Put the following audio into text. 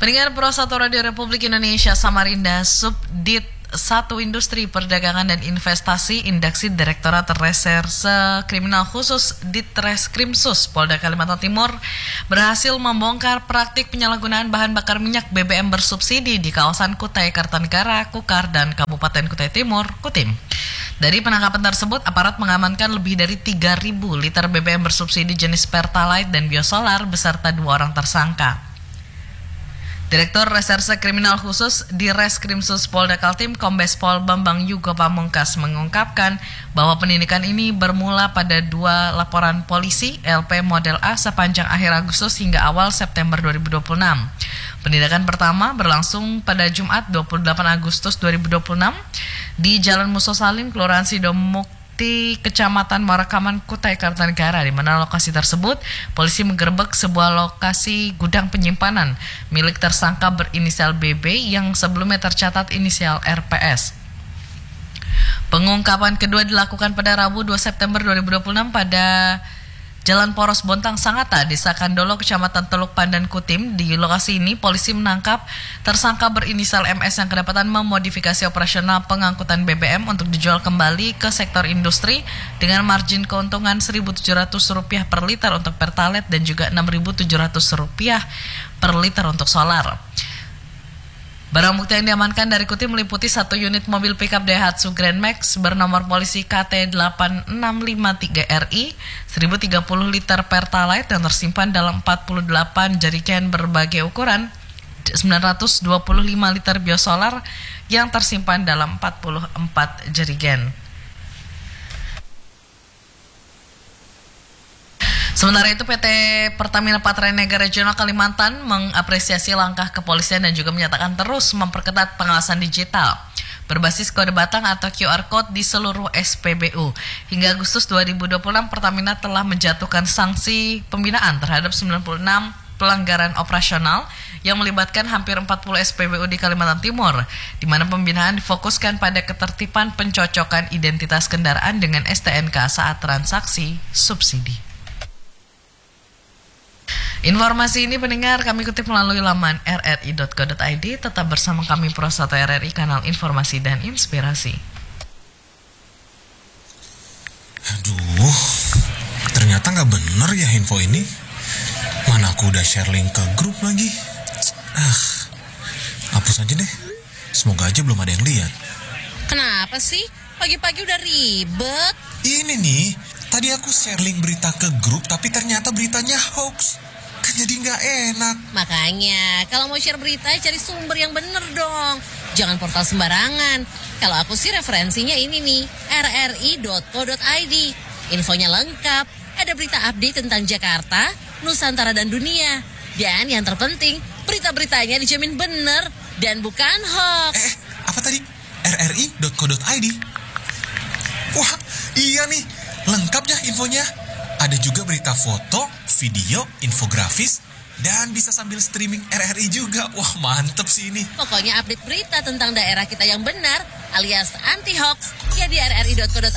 Pendengar Pro 1 Radio Republik Indonesia Samarinda, Subdit 1 Industri Perdagangan dan Investasi Indaksi Direktorat Reserse Kriminal Khusus Ditreskrimsus Polda Kalimantan Timur berhasil membongkar praktik penyalahgunaan bahan bakar minyak BBM bersubsidi di kawasan Kutai Kartanegara, Kukar, dan Kabupaten Kutai Timur, Kutim. Dari penangkapan tersebut, aparat mengamankan lebih dari 3.000 liter BBM bersubsidi jenis Pertalite dan Biosolar beserta 2 orang tersangka. Direktur Reserse Kriminal Khusus Ditreskrimsus Polda Kaltim Kombes Pol Bambang Yugo Pamungkas mengungkapkan bahwa penindakan ini bermula pada 2 laporan polisi LP model A sepanjang akhir Agustus hingga awal September 2026. Penindakan pertama berlangsung pada Jumat 28 Agustus 2026 di Jalan Muso Salim, Kelurahan Sidomuk di Kecamatan Marakaman, Kutai Kartanegara, di mana lokasi tersebut polisi menggerebek sebuah lokasi gudang penyimpanan milik tersangka berinisial BB yang sebelumnya tercatat inisial RPS. Pengungkapan kedua dilakukan pada Rabu 2 September 2026 pada Jalan Poros Bontang Sangata, Desa Kandolo, Kecamatan Teluk Pandan, Kutim. Di lokasi ini, polisi menangkap tersangka berinisial MS yang kedapatan memodifikasi operasional pengangkutan BBM untuk dijual kembali ke sektor industri dengan margin keuntungan Rp1.700 per liter untuk Pertalite dan juga Rp6.700 per liter untuk solar. Barang bukti yang diamankan dari Kutim meliputi 1 unit mobil pickup Daihatsu Grand Max bernomor polisi KT8653RI, 1.030 liter Pertalite yang tersimpan dalam 48 jerigen berbagai ukuran, 925 liter Biosolar yang tersimpan dalam 44 jerigen. Sementara itu, PT Pertamina Patraniaga Regional Kalimantan mengapresiasi langkah kepolisian dan juga menyatakan terus memperketat pengawasan digital berbasis kode batang atau QR Code di seluruh SPBU. Hingga Agustus 2026, Pertamina telah menjatuhkan sanksi pembinaan terhadap 96 pelanggaran operasional yang melibatkan hampir 40 SPBU di Kalimantan Timur, di mana pembinaan difokuskan pada ketertiban pencocokan identitas kendaraan dengan STNK saat transaksi subsidi. Informasi ini pendengar kami kutip melalui laman rri.co.id. Tetap bersama kami Pro 1 RRI, kanal informasi dan inspirasi. Aduh, ternyata nggak bener ya info ini. Mana aku udah share link ke grup lagi. Hapus aja deh. Semoga aja belum ada yang lihat. Kenapa sih? Pagi-pagi udah ribet. Ini nih, tadi aku share link berita ke grup tapi ternyata beritanya hoax. Kan jadi nggak enak. Makanya, kalau mau share berita, cari sumber yang bener dong. Jangan portal sembarangan. Kalau aku sih referensinya ini nih, rri.co.id. Infonya lengkap, ada berita update tentang Jakarta, Nusantara, dan dunia. Dan yang terpenting, berita-beritanya dijamin bener dan bukan hoax. Apa tadi? rri.co.id? Wah, iya nih, lengkap ya infonya. Ada juga berita foto, video, infografis, dan bisa sambil streaming RRI juga. Wah, mantep sih ini. Pokoknya update berita tentang daerah kita yang benar alias anti-hoax ya di rri.co.id.